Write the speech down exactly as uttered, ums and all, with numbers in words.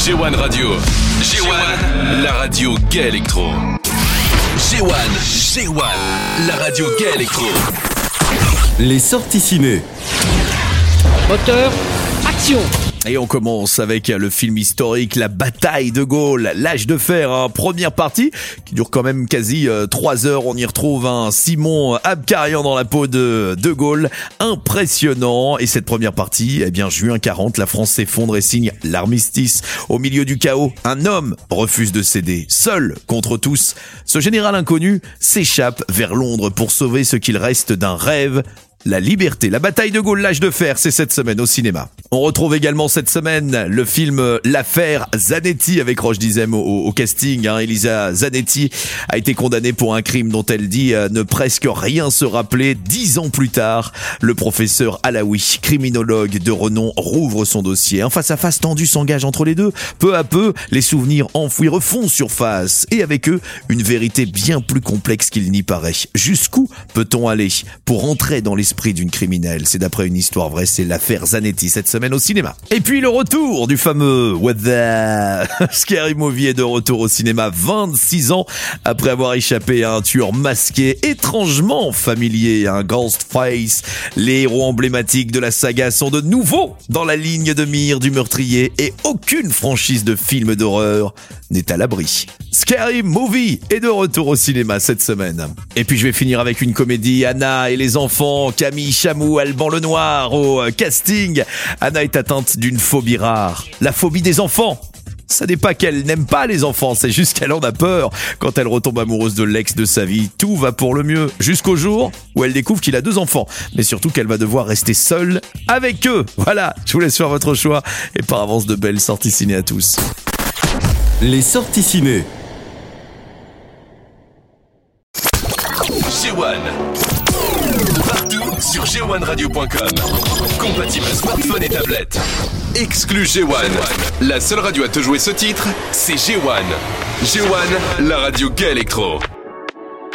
G un Radio. G un, la radio gay électro. G un, G un, la radio gay électro. Les sorties ciné. Moteur, action. Et on commence avec le film historique La Bataille de Gaulle, l'âge de fer, hein, première partie qui dure quand même quasi euh, trois heures. On y retrouve un Simon Abkarian dans la peau de De Gaulle, impressionnant. Et cette première partie, eh bien juin quarante, la France s'effondre et signe l'armistice. Au milieu du chaos, un homme refuse de céder, seul contre tous. Ce général inconnu s'échappe vers Londres pour sauver ce qu'il reste d'un rêve. La liberté. La bataille de Gaulle, l'âge de fer, c'est cette semaine au cinéma. On retrouve également cette semaine le film L'affaire Zanetti avec Roche Dizem au, au, au casting. Hein. Elisa Zanetti a été condamnée pour un crime dont elle dit euh, ne presque rien se rappeler. Dix ans plus tard, le professeur Alaoui, criminologue de renom, rouvre son dossier. Un face-à-face tendu s'engage entre les deux. Peu à peu, les souvenirs enfouis refont surface. Et avec eux, une vérité bien plus complexe qu'il n'y paraît. Jusqu'où peut-on aller pour entrer dans l'esprit d'une criminelle? C'est d'après une histoire vraie, c'est l'affaire Zanetti cette semaine au cinéma. Et puis le retour du fameux What the Scary Movie est de retour au cinéma vingt-six ans après avoir échappé à un tueur masqué étrangement familier, un Ghostface. Les héros emblématiques de la saga sont de nouveau dans la ligne de mire du meurtrier et aucune franchise de films d'horreur n'est à l'abri. Scary Movie est de retour au cinéma cette semaine. Et puis je vais finir avec une comédie, Anna et les enfants, Camille Chamou, Alban Lenoir au casting. Anna est atteinte d'une phobie rare, la phobie des enfants. Ça n'est pas qu'elle n'aime pas les enfants, c'est juste qu'elle en a peur. Quand elle retombe amoureuse de l'ex de sa vie, tout va pour le mieux. Jusqu'au jour où elle découvre qu'il a deux enfants. Mais surtout qu'elle va devoir rester seule avec eux. Voilà, je vous laisse faire votre choix. Et par avance, de belles sorties ciné à tous. Les sorties ciné. G un. Partout sur G un radio point com. Compatible smartphone et tablette. Exclu G un. La seule radio à te jouer ce titre, c'est G un. G un, la radio gay électro.